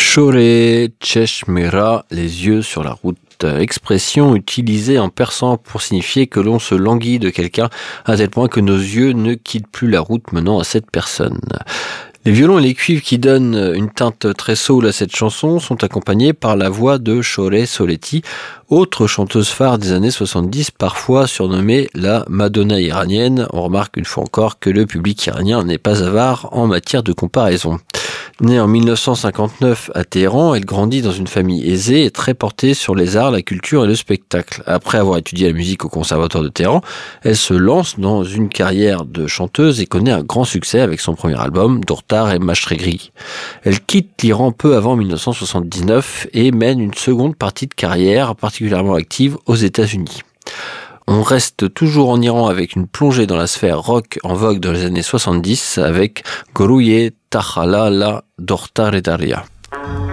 Shore Cheshmera, les yeux sur la route. Expression utilisée en persan pour signifier que l'on se languit de quelqu'un à tel point que nos yeux ne quittent plus la route menant à cette personne. Les violons et les cuivres qui donnent une teinte très soul à cette chanson sont accompagnés par la voix de Shore Soletti, autre chanteuse phare des années 70, parfois surnommée la Madonna iranienne. On remarque une fois encore que le public iranien n'est pas avare en matière de comparaison. Née en 1959 à Téhéran, elle grandit dans une famille aisée et très portée sur les arts, la culture et le spectacle. Après avoir étudié la musique au conservatoire de Téhéran, elle se lance dans une carrière de chanteuse et connaît un grand succès avec son premier album, Dortar et Mashtregri. Elle quitte l'Iran peu avant 1979 et mène une seconde partie de carrière particulièrement active aux États-Unis. On reste toujours en Iran avec une plongée dans la sphère rock en vogue dans les années 70 avec Gorouye Takhalala Dortar et Daria.